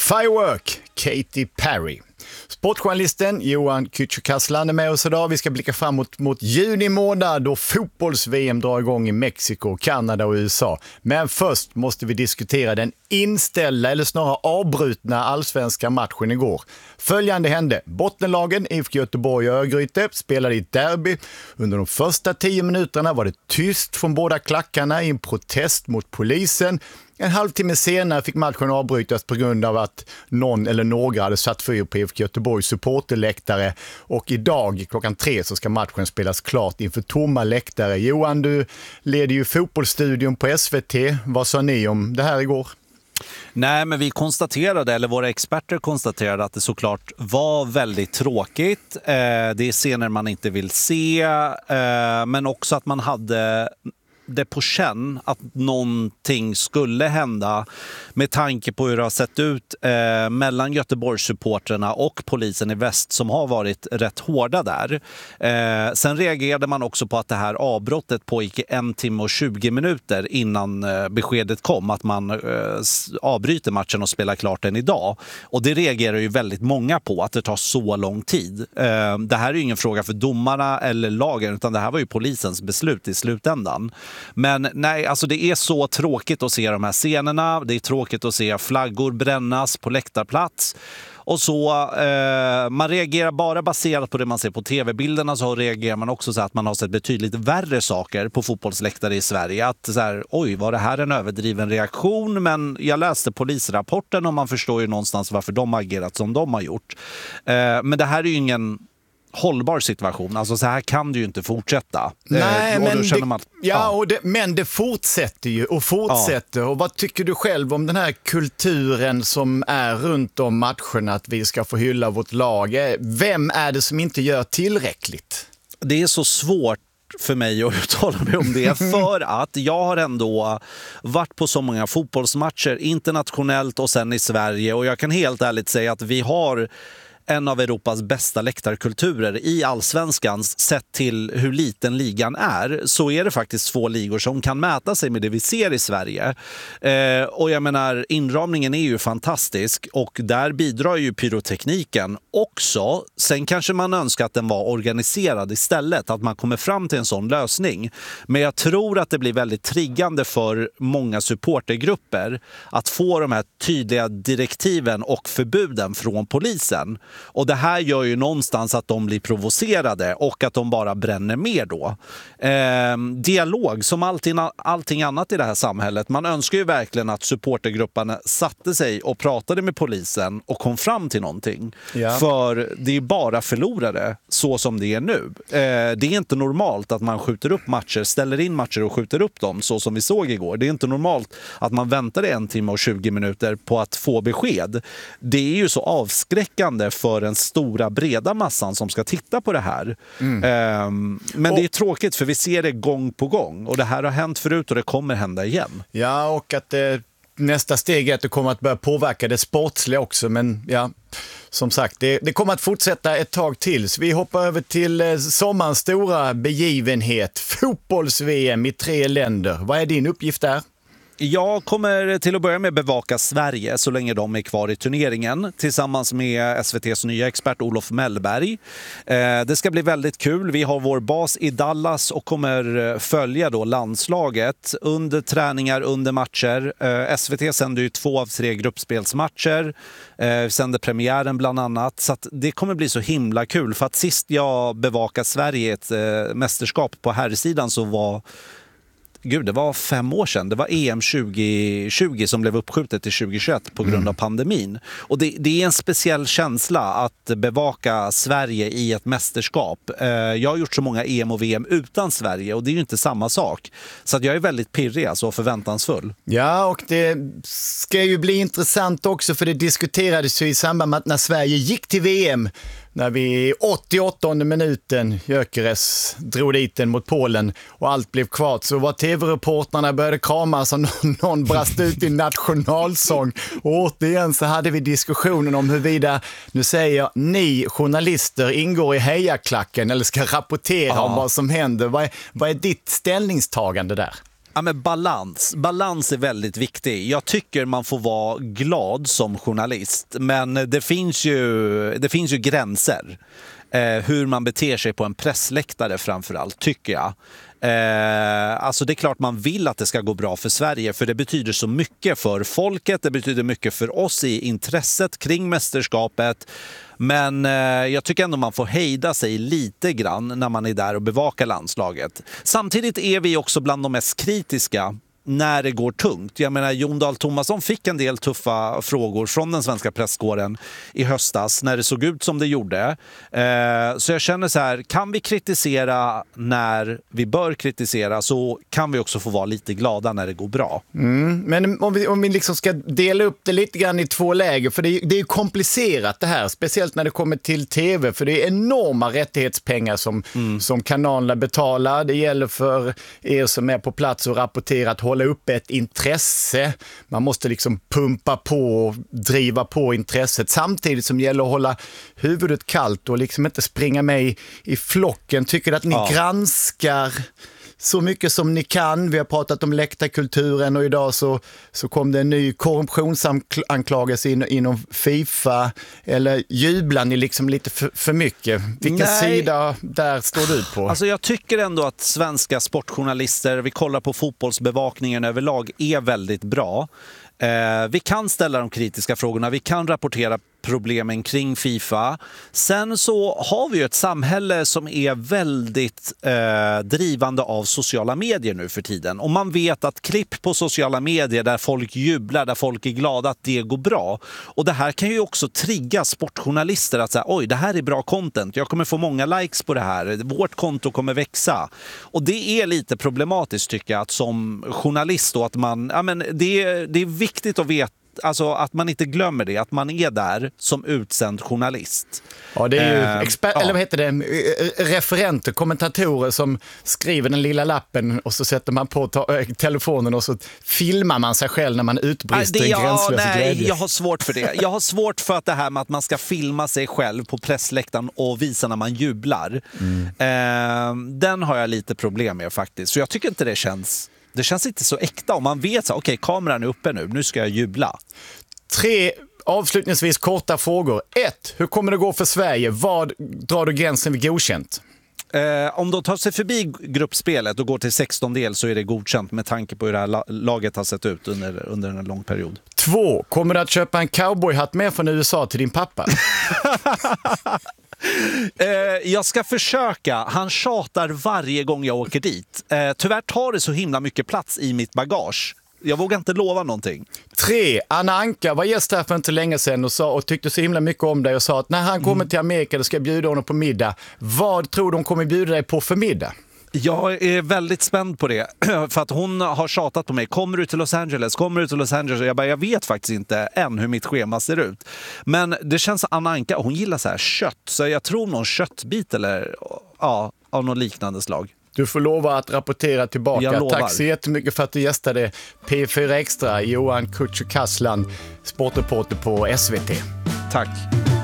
Firework, Katy Perry. Sportjournalisten Johan Kücükaslan är med oss idag. Vi ska blicka framåt mot juni månad då fotbolls-VM drar igång i Mexiko, Kanada och USA. Men först måste vi diskutera den inställda eller snarare avbrutna allsvenska matchen igår. Följande hände. Bottenlagen IFK Göteborg och Örgryte spelade i ett derby. Under de första 10 minuterna var det tyst från båda klackarna i en protest mot polisen. En halvtimme senare fick matchen avbrytas på grund av att någon eller några hade satt fyr på IFK Göteborgs supporterläktare. Och idag klockan 3 så ska matchen spelas klart inför tomma läktare. Johan, du leder ju fotbollsstudion på SVT. Vad sa ni om det här igår? Nej, men vi konstaterade, eller våra experter konstaterade att det såklart var väldigt tråkigt. Det är scener man inte vill se, men också att man hade det på känn att någonting skulle hända med tanke på hur det har sett ut mellan Göteborgssupporterna och polisen i väst som har varit rätt hårda där. Sen reagerade man också på att det här avbrottet pågick i 1 timme och 20 minuter innan beskedet kom att man avbryter matchen och spelar klart den idag. Och det reagerar ju väldigt många på, att det tar så lång tid. Det här är ju ingen fråga för domarna eller lagen, utan det här var ju polisens beslut i slutändan. Men nej, alltså det är så tråkigt att se de här scenerna. Det är tråkigt att se flaggor brännas på läktarplats. Och så, man reagerar bara baserat på det man ser på tv-bilderna, så reagerar man också så att man har sett betydligt värre saker på fotbollsläktare i Sverige. Att så här, oj, var det här en överdriven reaktion? Men jag läste polisrapporten och man förstår ju någonstans varför de har agerat som de har gjort. Men det här är ju ingen hållbar situation. Alltså så här kan det ju inte fortsätta. Nej, men men det fortsätter ju och fortsätter. Ja. Och vad tycker du själv om den här kulturen som är runt om matcherna, att vi ska få hylla vårt lag? Vem är det som inte gör tillräckligt? Det är så svårt för mig att uttala mig om det, för att jag har ändå varit på så många fotbollsmatcher internationellt och sen i Sverige, och jag kan helt ärligt säga att vi har en av Europas bästa läktarkulturer i allsvenskan. Sett till hur liten ligan är, så är det faktiskt 2 ligor som kan mäta sig med det vi ser i Sverige. Och jag menar, inramningen är ju fantastisk och där bidrar ju pyrotekniken också. Sen kanske man önskar att den var organiserad istället, att man kommer fram till en sån lösning. Men jag tror att det blir väldigt triggande för många supportergrupper att få de här tydliga direktiven och förbuden från polisen. Och det här gör ju någonstans att de blir provocerade och att de bara bränner mer då. Dialog, som allting annat i det här samhället. Man önskar ju verkligen att supportergrupperna satte sig och pratade med polisen och kom fram till någonting. Ja. För det är bara förlorare så som det är nu. Det är inte normalt att man skjuter upp matcher, ställer in matcher och skjuter upp dem så som vi såg igår. Det är inte normalt att man väntade 1 timme och 20 minuter på att få besked. Det är ju så avskräckande för den stora breda massan som ska titta på det här. Men det är tråkigt för vi ser det gång på gång. Och det här har hänt förut och det kommer hända igen. Ja, och att nästa steg är att det kommer att börja påverka det sportsliga också. Men ja, som sagt, det kommer att fortsätta ett tag till. Så vi hoppar över till sommarens stora begivenhet. Fotbolls-VM i 3 länder. Vad är din uppgift där? Jag kommer till att börja med bevaka Sverige så länge de är kvar i turneringen tillsammans med SVT:s nya expert Olof Mellberg. Det ska bli väldigt kul. Vi har vår bas i Dallas och kommer följa då landslaget under träningar, under matcher. SVT sänder ju 2 av 3 gruppspelsmatcher. Sänder premiären bland annat. Så att det kommer bli så himla kul, för att sist jag bevakade Sverige i ett mästerskap på herrsidan så var... det var 5 år sedan. Det var EM 2020 som blev uppskjutet till 2021 på grund av pandemin. Och det är en speciell känsla att bevaka Sverige i ett mästerskap. Jag har gjort så många EM och VM utan Sverige och det är ju inte samma sak. Så att jag är väldigt pirrig och förväntansfull. Ja, och det ska ju bli intressant också, för det diskuterades ju i samband med att när Sverige gick till VM, när vi i 88:e minuten Gyökeres drog dit den mot Polen och allt blev kvart, så var tv-reportrarna började kramas och någon brast ut i nationalsång. Och återigen så hade vi diskussionen om huruvida, nu säger jag, ni journalister ingår i hejaklacken eller ska rapportera om vad som händer. Vad är ditt ställningstagande där? Ja, men balans är väldigt viktig. Jag tycker man får vara glad som journalist, men det finns ju gränser. Hur man beter sig på en pressläktare framförallt, tycker jag. Alltså det är klart man vill att det ska gå bra för Sverige, för det betyder så mycket för folket, det betyder mycket för oss i intresset kring mästerskapet. Men jag tycker ändå man får hejda sig lite grann när man är där och bevakar landslaget. Samtidigt är vi också bland de mest kritiska när det går tungt. Jag menar, Jon Dahl Tomasson fick en del tuffa frågor från den svenska presskåren i höstas när det såg ut som det gjorde. Så jag känner så här, kan vi kritisera när vi bör kritisera, så kan vi också få vara lite glada när det går bra. Men om vi liksom ska dela upp det lite grann i två läger, för det är komplicerat det här, speciellt när det kommer till tv, för det är enorma rättighetspengar som kanalerna betalar. Det gäller för er som är på plats och rapporterar att hålla upp ett intresse. Man måste liksom pumpa på och driva på intresset, samtidigt som gäller att hålla huvudet kallt och liksom inte springa med i flocken. Tycker att ni granskar så mycket som ni kan? Vi har pratat om läktarkulturen och idag så kom det en ny korruptionsanklagelse inom FIFA. Eller jublar ni liksom lite för mycket? Vilken sida där står du på? Alltså jag tycker ändå att svenska sportjournalister, vi kollar på fotbollsbevakningen överlag, är väldigt bra. Vi kan ställa de kritiska frågorna, vi kan rapportera problemen kring FIFA. Sen så har vi ju ett samhälle som är väldigt drivande av sociala medier nu för tiden. Och man vet att klipp på sociala medier där folk jublar, där folk är glada, att det går bra. Och det här kan ju också trigga sportjournalister att säga, oj, det här är bra content, jag kommer få många likes på det här, vårt konto kommer växa. Och det är lite problematiskt, tycker jag, att som journalist då, att man, ja, men det är viktigt att veta, alltså att man inte glömmer det, att man är där som utsänd journalist. Ja, det är ju eller vad heter det, referenter, kommentatorer som skriver den lilla lappen och så sätter man på telefonen och så filmar man sig själv när man utbrister i gränslös glädje. Jag har svårt för det. Jag har svårt för att det här med att man ska filma sig själv på pressläktaren och visa när man jublar. Den har jag lite problem med faktiskt. Så jag tycker inte det känns inte så äkta om man vet så, okej, kameran är uppe nu ska jag jubla. 3 avslutningsvis korta frågor. 1. Hur kommer det gå för Sverige? Vad drar du gränsen vid godkänt? Om de tar sig förbi gruppspelet och går till 16-del så är det godkänt med tanke på hur det här laget har sett ut under en lång period. 2. Kommer du att köpa en cowboyhatt med från USA till din pappa? Jag ska försöka. Han tjatar varje gång jag åker dit. Tyvärr tar det så himla mycket plats i mitt bagage. Jag vågar inte lova någonting. 3. Anna Anka var gäst här för inte länge sedan och tyckte så himla mycket om dig och sa att när han kommer till Amerika då ska jag bjuda honom på middag. Vad tror de kommer bjuda dig på för middag? Jag är väldigt spänd på det, för att hon har tjatat på mig. Kommer du till Los Angeles? Jag vet faktiskt inte än hur mitt schema ser ut. Men det känns som Anna Anka, hon gillar så här kött. Så jag tror någon köttbit eller av något liknande slag. Du får lova att rapportera tillbaka. Tack så jättemycket för att du gästade P4 Extra. Johan Kücükaslan, sportreporter på SVT. Tack.